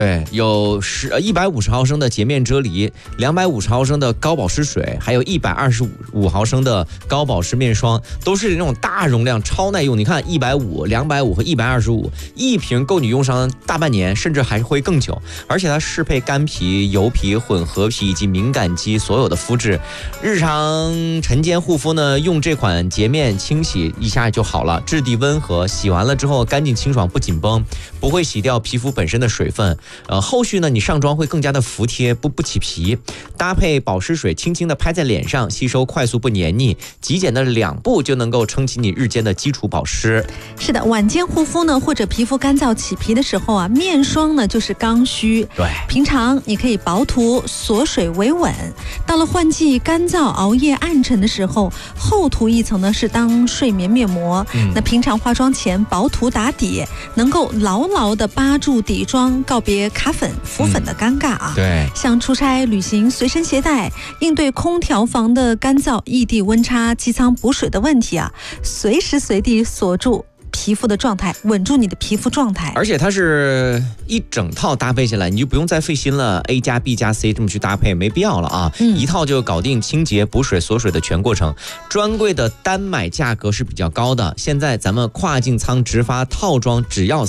对，有150毫升的洁面啫喱，250毫升的高保湿水，还有125毫升的高保湿面霜，都是那种大容量、超耐用。你看，150、250和125，一瓶够你用上大半年，甚至还会更久。而且它适配干皮、油皮、混合皮以及敏感肌所有的肤质。日常晨间护肤呢，用这款洁面清洗一下就好了，质地温和，洗完了之后干净清爽，不紧绷，不会洗掉皮肤本身的水分。后续呢，你上妆会更加的服帖，不起皮。搭配保湿水，轻轻的拍在脸上，吸收快速不黏腻，极简的2步就能够撑起你日间的基础保湿。 是的，晚间护肤呢，或者皮肤干燥起皮的时候啊，面霜呢就是刚需。 对， 平常你可以薄涂，锁水维稳。到了换季干燥、熬夜暗沉的时候，厚涂一层呢是当睡眠面膜。那平常化妆前薄涂打底，能够牢牢的扒住底妆，告别卡粉、浮粉的尴尬啊。 对， 像出差、旅行随身携带，应对空调房的干燥、异地温差、机舱补水的问题啊，随时随地锁住皮肤的状态，稳住你的皮肤状态。 而且它是一整套搭配下来，你就不用再费心了 ，A 加 B 加 C 这么去搭配，没必要了啊。一套就搞定清洁、补水、锁水的全过程。专柜的单买价格是比较高的，现在咱们跨境仓直发套装只要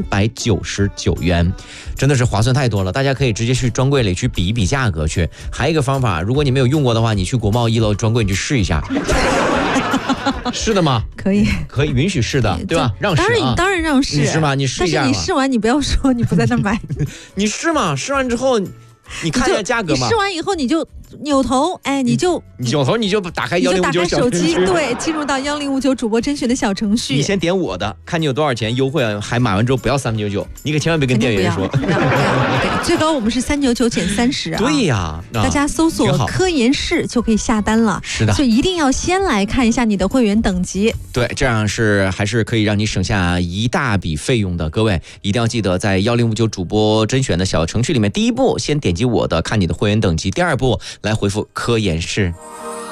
399元，真的是划算太多了。大家可以直接去专柜里去比一比价格去。还有一个方法，如果你没有用过的话，你去国贸1楼专柜你去试一下。是的吗？ 可以允许试的，对吧？让试啊， 当然让试。 你试吗？你试一下。 但是你试完，你不要说你不在那买。 你试嘛，试完之后，你看一下价格嘛。 你试完以后你就扭头，你就打开1059 手机，对，进入到1059主播甄选的小程序。 你先点我的，看你有多少钱优惠啊？还买完之后不要399，你可千万别跟店员说。 不要，最高我们是399减30啊。 对呀， 大家搜索科研室就可以下单了。 是的， 所以一定要先来看一下你的会员等级。 对，这样还是可以让你省下一大笔费用的。各位一定要记得在1059主播甄选的小程序里面，第一步先点击我的，看你的会员等级；第2步来回复科研室。